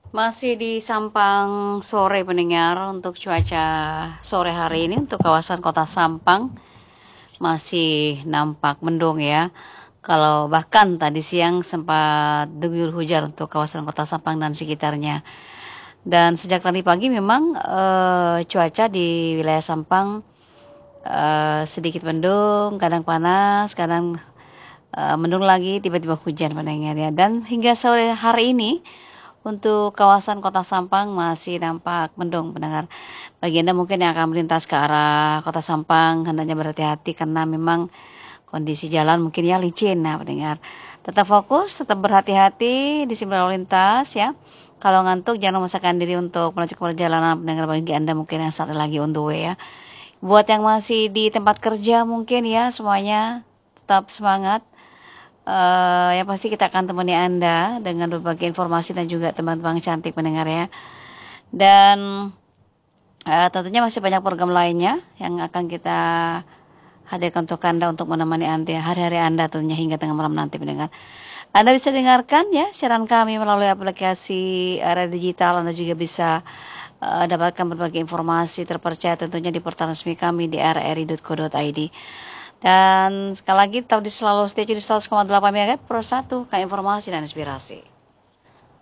Masih di Sampang sore pendengar untuk cuaca sore hari ini untuk kawasan Kota Sampang masih nampak mendung ya. Kalau bahkan tadi siang sempat diguyur hujan untuk kawasan Kota Sampang dan sekitarnya. Dan sejak tadi pagi memang cuaca di wilayah Sampang sedikit mendung, kadang panas, kadang mendung lagi, tiba-tiba hujan pendengar ya. Dan hingga sore hari ini untuk kawasan Kota Sampang masih nampak mendung pendengar. Bagi Anda mungkin yang akan melintas ke arah Kota Sampang, hendaknya berhati-hati karena memang kondisi jalan mungkin ya licin. Nah, pendengar, tetap fokus, tetap berhati-hati di lalu lintas ya. Kalau ngantuk jangan memaksakan diri untuk melanjutkan perjalanan pendengar, bagi Anda mungkin yang saat lagi on the way ya. Buat yang masih di tempat kerja mungkin ya semuanya tetap semangat. Yang pasti kita akan temani Anda dengan berbagai informasi dan juga teman-teman cantik pendengar ya. Dan tentunya masih banyak program lainnya yang akan kita hadirkan untuk Anda untuk menemani Anda hari-hari Anda tentunya hingga tengah malam nanti pendengar. Anda bisa dengarkan ya siaran kami melalui aplikasi radio digital. Anda juga bisa dapatkan berbagai informasi terpercaya tentunya di portal resmi kami di rri.co.id. Dan sekali lagi tetap di selalu stay di 100,8 MHz Pro 1 ke informasi dan inspirasi.